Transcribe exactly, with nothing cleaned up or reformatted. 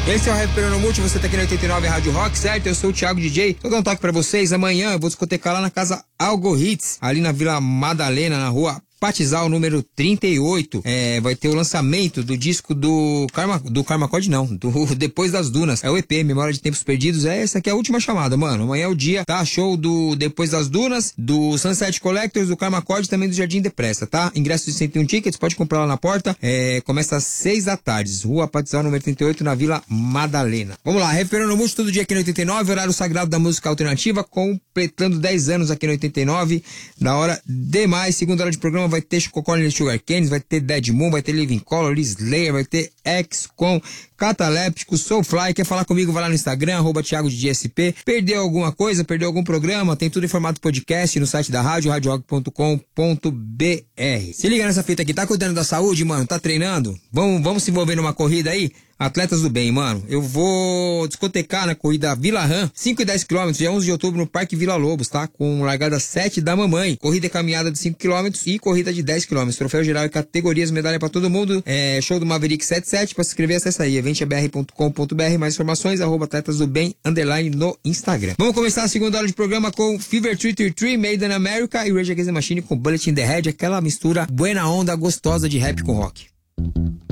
Esse é o Rap Peronomulti, você tá aqui na oitenta e nove Rádio Rock, certo? Eu sou o Thiago D J. Vou dar um toque pra vocês. Amanhã eu vou discotecar lá na casa Algo Hits, ali na Vila Madalena, na rua Patizal, número trinta e oito. É, vai ter o lançamento do disco do Karma, do Karma Code não, do Depois das Dunas. É o E P, Memória de Tempos Perdidos. É, essa aqui é a última chamada, mano. Amanhã é o dia, tá? Show do Depois das Dunas, do Sunset Collectors, do Karma Code e também do Jardim Depressa, tá? Ingresso de cento e um tickets, pode comprar lá na porta. É, começa às seis da tarde. Rua Patizal, número trinta e oito, na Vila Madalena. Vamos lá, Rap Peronomulti, todo dia aqui no oitenta e nove, horário sagrado da música alternativa, completando dez anos aqui no oitenta e nove. Da hora demais, segunda hora de programa vai ter Chico Collins, Sugar Canes, vai ter Dead Moon, vai ter Living Color, Slayer, vai ter X-Com, Cataléptico, Soulfly. Quer falar comigo? Vai lá no Instagram, arroba Thiago D J S P. Perdeu alguma coisa? Perdeu algum programa? Tem tudo em formato podcast no site da rádio, rádio rock ponto com ponto b r. Se liga nessa fita aqui, tá cuidando da saúde, mano? Tá treinando? Vamos, vamos se envolver numa corrida aí? Atletas do bem, mano. Eu vou discotecar na corrida Vila Ram, cinco e dez quilômetros, dia onze de outubro, no Parque Vila Lobos, tá? Com largada sete da mamãe. Corrida e caminhada de cinco quilômetros e corrida de dez quilômetros. Troféu geral e categorias, medalha pra todo mundo. É, show do Maverick setenta e sete. Pra se inscrever, acessa aí, evento b r ponto com ponto b r. Mais informações, arroba atletas do bem, underline no Instagram. Vamos começar a segunda hora de programa com Fever três três três, Made in America e Rage Against the Machine com Bullet in the Head, aquela mistura buena onda, gostosa de rap com rock.